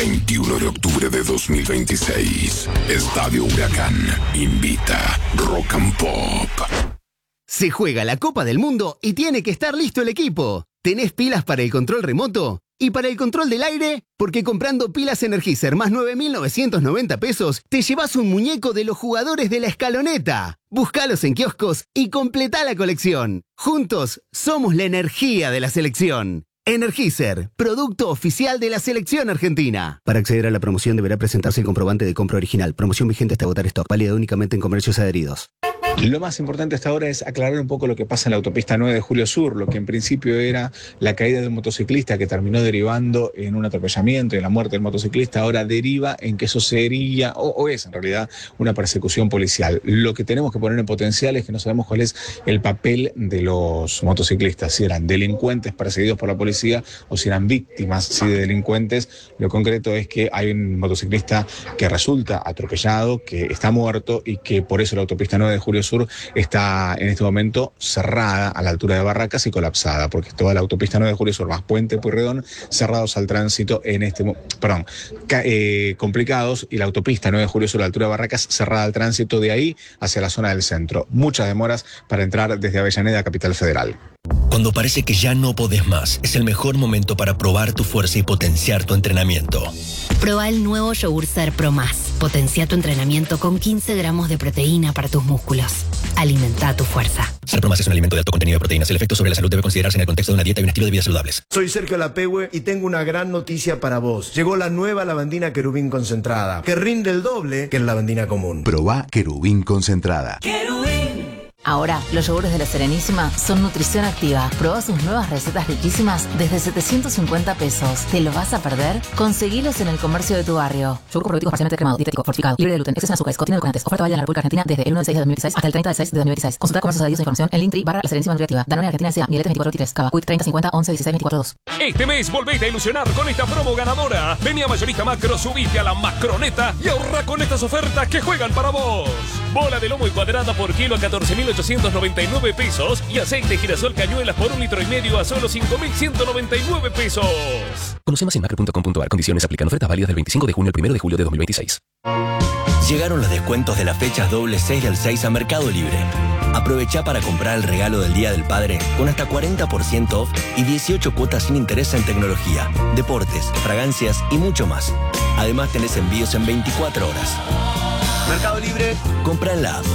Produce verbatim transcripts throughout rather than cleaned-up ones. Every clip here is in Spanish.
veintiuno de octubre de dos mil veintiséis. Estadio Huracán invita Rock and Pop. Se juega la Copa del Mundo y tiene que estar listo el equipo. ¿Tenés pilas para el control remoto? ¿Y para el control del aire? Porque comprando pilas Energizer más nueve mil novecientos noventa pesos, te llevas un muñeco de los jugadores de la escaloneta. Búscalos en kioscos y completá la colección. Juntos, somos la energía de la selección. Energizer, producto oficial de la selección argentina. Para acceder a la promoción deberá presentarse el comprobante de compra original. Promoción vigente hasta agotar stock. Válida únicamente en comercios adheridos. Lo más importante hasta ahora es aclarar un poco lo que pasa en la autopista nueve de Julio Sur, lo que en principio era la caída de un motociclista que terminó derivando en un atropellamiento y en la muerte del motociclista, ahora deriva en que eso sería, o, o es en realidad, una persecución policial. Lo que tenemos que poner en potencial es que no sabemos cuál es el papel de los motociclistas, si eran delincuentes perseguidos por la policía o si eran víctimas sí, de delincuentes. Lo concreto es que hay un motociclista que resulta atropellado, que está muerto y que por eso la autopista nueve de Julio Sur está en este momento cerrada a la altura de Barracas y colapsada, porque toda la autopista nueve de Julio Sur más Puente Pueyrredón cerrados al tránsito en este perdón, eh, complicados, y la autopista nueve de Julio Sur a la altura de Barracas cerrada al tránsito de ahí hacia la zona del centro. Muchas demoras para entrar desde Avellaneda a Capital Federal. Cuando parece que ya no podés más, es el mejor momento para probar tu fuerza y potenciar tu entrenamiento. Proba el nuevo Yogur Ser Pro Más. Potencia tu entrenamiento con quince gramos de proteína para tus músculos. Alimenta tu fuerza. Ser Pro Más es un alimento de alto contenido de proteínas. El efecto sobre la salud debe considerarse en el contexto de una dieta y un estilo de vida saludables. Soy Sergio Lapehue y tengo una gran noticia para vos. Llegó la nueva lavandina Querubín concentrada, que rinde el doble que la lavandina común. Probá Querubín concentrada. ¡Querubín! Ahora, los yogures de la Serenísima son nutrición activa. Probá sus nuevas recetas riquísimas desde setecientos cincuenta pesos. ¿Te lo vas a perder? Conseguilos en el comercio de tu barrio. Yogur probiótico parcialmente cremado, dietético, fortificado, libre de gluten, exceso en azúcares, contiene edulcorantes. Oferta válida en la República Argentina desde el uno de seis de dos mil veintiséis hasta el treinta de seis de dos mil veintiséis. Consulta comercios adheridos a información en Linktree barra la Serenísima Nutriactiva. Danone Argentina S A, Miletes veinticuatro veintitrés, Cava, Quick treinta cincuenta once dieciséis veinticuatro dos. Este mes volvete a ilusionar con esta promo ganadora. Vení a Mayorista Macro, subite a la Macroneta y ahorra con estas ofertas que juegan para vos. Bola de lomo y cuadrada por kilo a catorce mil ochocientos noventa y nueve pesos y aceite girasol cañuelas por un litro y medio a solo cinco mil ciento noventa y nueve pesos. Conoce más en macro punto com punto a r. Condiciones aplican. Ofertas válidas del veinticinco de junio al primero de julio de dos mil veintiséis. Llegaron los descuentos de las fechas doble seis del seis a Mercado Libre. Aprovecha para comprar el regalo del Día del Padre con hasta cuarenta por ciento off y dieciocho cuotas sin interés en tecnología, deportes, fragancias y mucho más. Además tenés envíos en veinticuatro horas. Mercado Libre, compra en la app.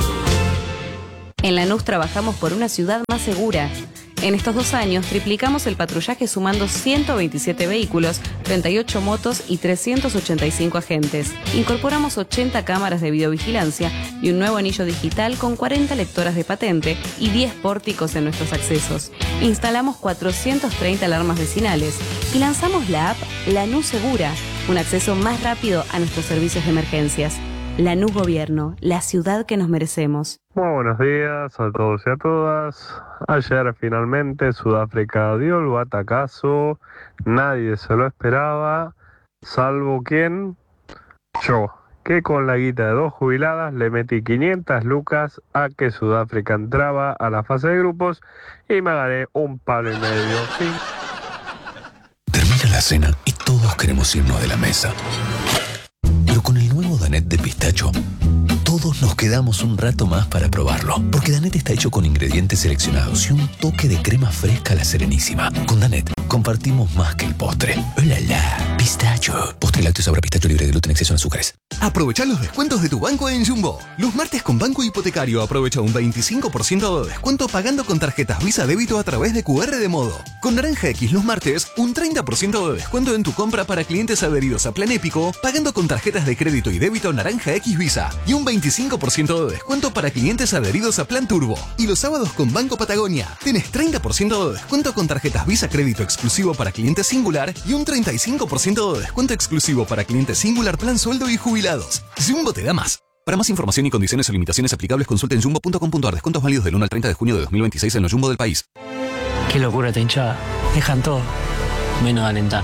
En Lanús trabajamos por una ciudad más segura. En estos dos años triplicamos el patrullaje sumando ciento veintisiete vehículos, treinta y ocho motos y trescientos ochenta y cinco agentes. Incorporamos ochenta cámaras de videovigilancia y un nuevo anillo digital con cuarenta lectoras de patente y diez pórticos en nuestros accesos. Instalamos cuatrocientas treinta alarmas vecinales y lanzamos la app Lanús Segura, un acceso más rápido a nuestros servicios de emergencias. Lanús Gobierno, la ciudad que nos merecemos. Muy buenos días a todos y a todas. Ayer finalmente Sudáfrica dio el batacazo, nadie se lo esperaba, salvo quién, yo, que con la guita de dos jubiladas le metí quinientas lucas a que Sudáfrica entraba a la fase de grupos y me gané un palo y medio. ¿Sí? Termina la cena y todos queremos irnos de la mesa. Pero con el nuevo Danette de pistacho, todos nos quedamos un rato más para probarlo. Porque Danette está hecho con ingredientes seleccionados y un toque de crema fresca a la Serenísima. Con Danette compartimos más que el postre. ¡Oh, la, la! Pistacho. Postre lácteo sabor a pistacho libre de gluten, exceso en azúcares. Aprovecha los descuentos de tu banco en Jumbo. Los martes con Banco Hipotecario aprovecha un veinticinco por ciento de descuento pagando con tarjetas Visa Débito a través de Q R de Modo. Con Naranja X los martes, un treinta por ciento de descuento en tu compra para clientes adheridos a Plan Épico pagando con tarjetas de crédito y débito Naranja X Visa. Y un veinticinco por ciento de descuento para clientes adheridos a Plan Turbo. Y los sábados con Banco Patagonia, tienes treinta por ciento de descuento con tarjetas Visa Crédito exclusivo para clientes Singular y un treinta y cinco por ciento de descuento exclusivo para clientes Singular Plan Sueldo y Jubilados. Jumbo te da más. Para más información y condiciones o limitaciones aplicables, consulta en jumbo punto com punto a r. Descuentos válidos del uno al treinta de junio de dos mil veintiséis en los Jumbo del país. Qué locura esta hinchada. Dejan todo, menos de alentar.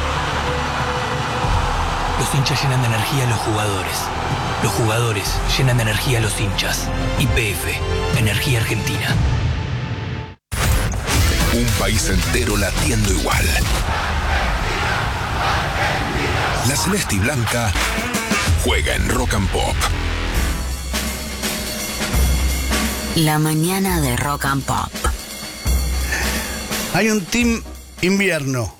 Los hinchas llenan de energía a los jugadores. Los jugadores llenan de energía a los hinchas. Y P F, Energía Argentina. Un país entero latiendo igual. La celeste y blanca juega en Rock and Pop. La mañana de Rock and Pop. Hay un team invierno.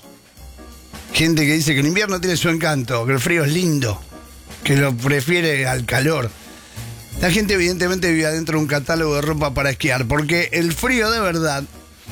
Gente que dice que el invierno tiene su encanto, que el frío es lindo, que lo prefiere al calor. La gente evidentemente vive adentro de un catálogo de ropa para esquiar, porque el frío de verdad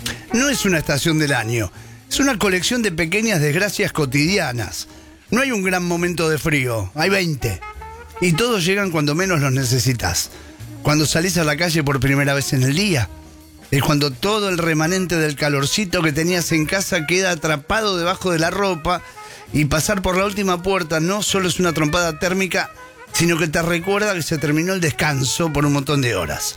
no es una estación del año, es una colección de pequeñas desgracias cotidianas. No hay un gran momento de frío, hay veinte. Y todos llegan cuando menos los necesitas. Cuando salís a la calle por primera vez en el día. Es cuando todo el remanente del calorcito que tenías en casa queda atrapado debajo de la ropa, y pasar por la última puerta no solo es una trompada térmica, sino que te recuerda que se terminó el descanso por un montón de horas.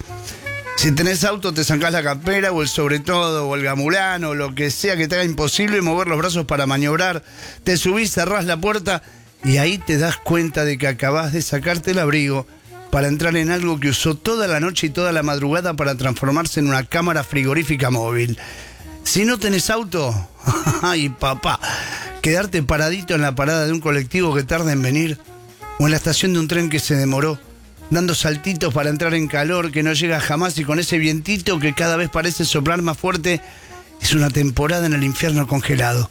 Si tenés auto, te sacás la campera o el sobretodo o el gamulán o lo que sea que te haga imposible mover los brazos para maniobrar, te subís, cerrás la puerta y ahí te das cuenta de que acabás de sacarte el abrigo para entrar en algo que usó toda la noche y toda la madrugada para transformarse en una cámara frigorífica móvil. Si no tenés auto, ay papá, quedarte paradito en la parada de un colectivo que tarda en venir, o en la estación de un tren que se demoró, dando saltitos para entrar en calor que no llega jamás y con ese vientito que cada vez parece soplar más fuerte, es una temporada en el infierno congelado.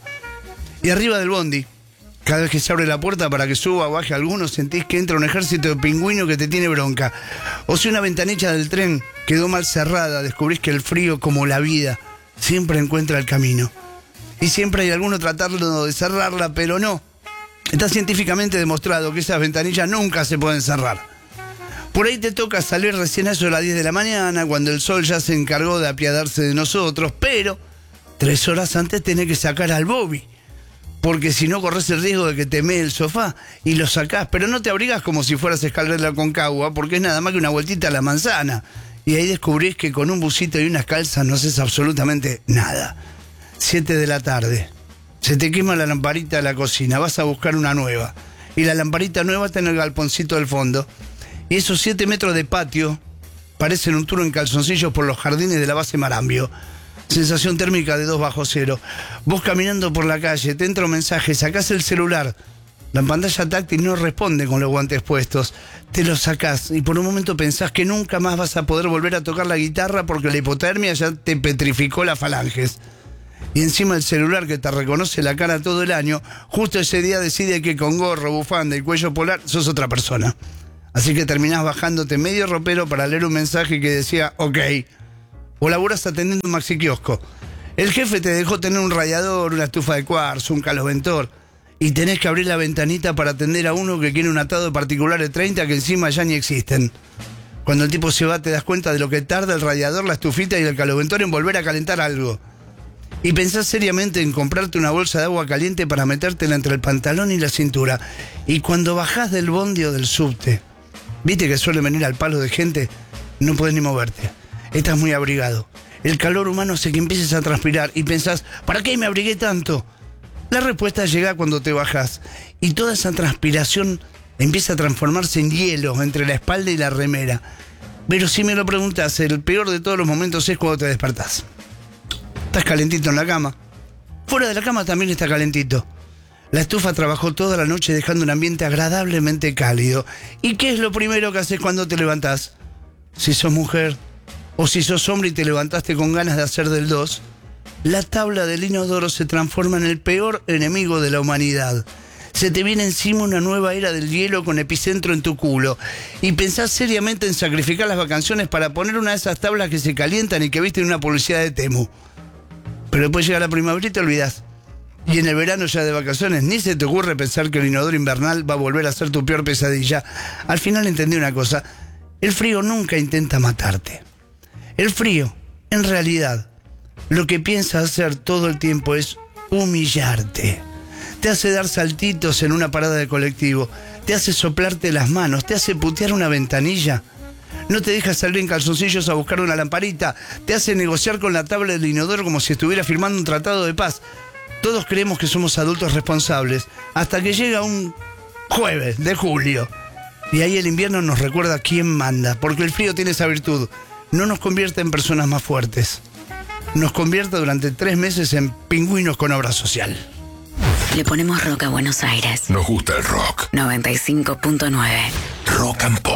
Y arriba del bondi, cada vez que se abre la puerta para que suba o baje alguno, sentís que entra un ejército de pingüinos que te tiene bronca. O si una ventanilla del tren quedó mal cerrada, descubrís que el frío, como la vida, siempre encuentra el camino. Y siempre hay alguno tratando de cerrarla, pero no. Está científicamente demostrado que esas ventanillas nunca se pueden cerrar. Por ahí te toca salir recién a eso de las diez de la mañana, cuando el sol ya se encargó de apiadarse de nosotros, pero tres horas antes tenés que sacar al Bobby. Porque si no corres el riesgo de que te mee el sofá y lo sacás, pero no te abrigás como si fueras Escalera Aconcagua, porque es nada más que una vueltita a la manzana. Y ahí descubrís que con un busito y unas calzas no haces absolutamente nada. Siete de la tarde. Se te quema la lamparita de la cocina, vas a buscar una nueva. Y la lamparita nueva está en el galponcito del fondo. Y esos siete metros de patio parecen un tour en calzoncillos por los jardines de la base Marambio. Sensación térmica de dos bajo cero. Vos caminando por la calle, te entra un mensaje, sacás el celular. La pantalla táctil no responde con los guantes puestos. Te lo sacás y por un momento pensás que nunca más vas a poder volver a tocar la guitarra porque la hipotermia ya te petrificó las falanges. Y encima el celular que te reconoce la cara todo el año, justo ese día decide que con gorro, bufanda y cuello polar sos otra persona. Así que terminás bajándote medio ropero para leer un mensaje que decía ok. O laburás atendiendo un maxi kiosco. El jefe te dejó tener un radiador, una estufa de cuarzo, un caloventor, y tenés que abrir la ventanita para atender a uno que quiere un atado de particular de treinta que encima ya ni existen. Cuando el tipo se va te das cuenta de lo que tarda el radiador, la estufita y el caloventor en volver a calentar algo. Y pensás seriamente en comprarte una bolsa de agua caliente para metértela entre el pantalón y la cintura. Y cuando bajás del bondi o del subte, viste que suele venir al palo de gente, no podés ni moverte. Estás muy abrigado. El calor humano hace que empieces a transpirar y pensás, ¿para qué me abrigué tanto? La respuesta llega cuando te bajás y toda esa transpiración empieza a transformarse en hielo entre la espalda y la remera. Pero si me lo preguntás, el peor de todos los momentos es cuando te despertás. Estás calentito en la cama. Fuera de la cama también está calentito. La estufa trabajó toda la noche dejando un ambiente agradablemente cálido. ¿Y qué es lo primero que haces cuando te levantás? Si sos mujer, o si sos hombre y te levantaste con ganas de hacer del dos, la tabla del inodoro se transforma en el peor enemigo de la humanidad. Se te viene encima una nueva era del hielo con epicentro en tu culo. Y pensás seriamente en sacrificar las vacaciones para poner una de esas tablas que se calientan y que viste en una publicidad de Temu. Pero después llega la primavera y te olvidás. Y en el verano ya de vacaciones ni se te ocurre pensar que el inodoro invernal va a volver a ser tu peor pesadilla. Al final entendí una cosa. El frío nunca intenta matarte. El frío, en realidad, lo que piensa hacer todo el tiempo es humillarte. Te hace dar saltitos en una parada de colectivo, te hace soplarte las manos, te hace putear una ventanilla, no te deja salir en calzoncillos a buscar una lamparita, te hace negociar con la tabla del inodoro como si estuviera firmando un tratado de paz. Todos creemos que somos adultos responsables, hasta que llega un jueves de julio. Y ahí el invierno nos recuerda quién manda, porque el frío tiene esa virtud. No nos convierte en personas más fuertes. Nos convierte durante tres meses en pingüinos con obra social. Le ponemos rock a Buenos Aires. Nos gusta el rock. noventa y cinco punto nueve. Rock and Pop.